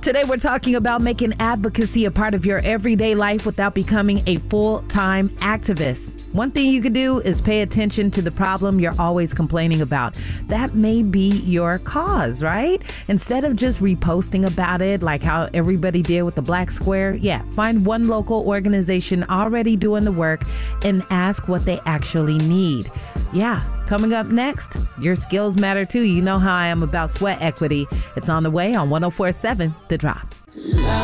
Today, we're talking about making advocacy a part of your everyday life without becoming a full-time activist. One thing you could do is pay attention to the problem you're always complaining about. That may be your cause, right? Instead of just reposting about it like how everybody did with the Black Square, find one local organization already doing the work and ask what they actually need. Coming up next, your skills matter too. You know how I am about sweat equity. It's on the way on 104.7 The Drop.